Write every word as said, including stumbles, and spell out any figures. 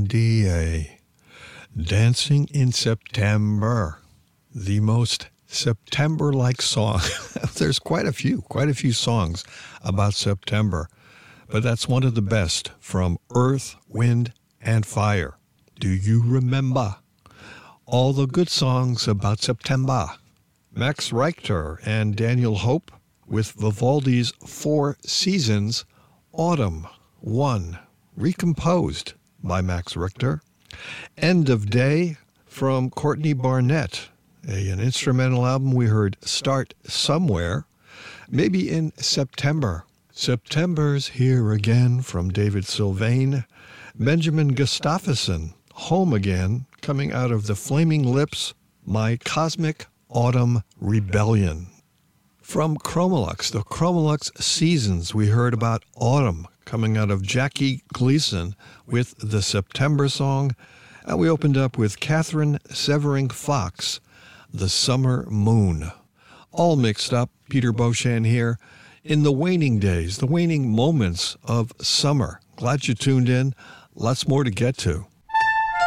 D A. Dancing in September. The most September-like song. There's quite a few, quite a few songs about September, but that's one of the best from Earth, Wind, and Fire. Do you remember all the good songs about September? Max Richter and Daniel Hope with Vivaldi's Four Seasons, Autumn one, recomposed by Max Richter. End of Day from Courtney Barnett, a, an instrumental album we heard Start Somewhere, maybe in September. September's Here Again from David Sylvain. Benjamin Gustafsson, Home Again, coming out of the Flaming Lips, My Cosmic Autumn Rebellion. From Chromolux, the Chromolux Seasons, we heard about Autumn, coming out of Jackie Gleason with the September song. And we opened up with Catherine Severing Fox, The Summer Moon. All mixed up, Peter Beauchamp here, in the waning days, the waning moments of summer. Glad you tuned in. Lots more to get to.